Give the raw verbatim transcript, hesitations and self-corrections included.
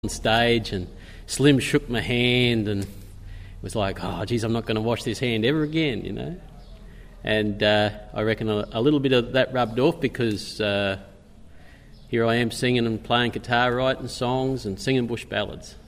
on stage, and Slim shook my hand and was like, oh, geez, I'm not going to wash this hand ever again, you know. And uh, I reckon a, a little bit of that rubbed off, because uh, here I am singing and playing guitar, writing songs and singing bush ballads.